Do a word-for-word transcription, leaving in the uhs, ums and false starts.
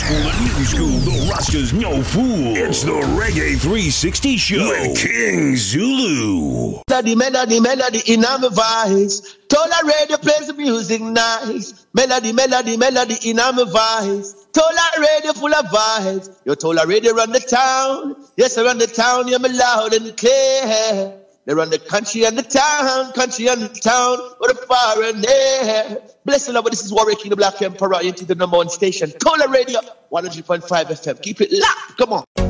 For the new school, the Rastas no fool. It's the Reggae three sixty Show with King Zulu. Melody, melody, melody in my voice. Tola Radio plays the music nice. Melody, melody, melody in my voice. Tola Radio full of vibes. Yo, Tola Radio run the town. Yes, I run the town. You're me loud and clear. They run the country and the town, country and the town, with the far and air. Bless the Lord, this is Warwick King, the Black Emperor, into the number one station. Tola Radio, one hundred point five F M. Keep it locked. Come on.